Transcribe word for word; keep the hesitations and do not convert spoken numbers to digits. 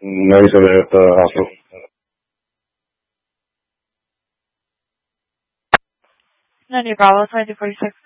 ninety-seven at the hospital. ninety Bravo, twenty-two forty-six.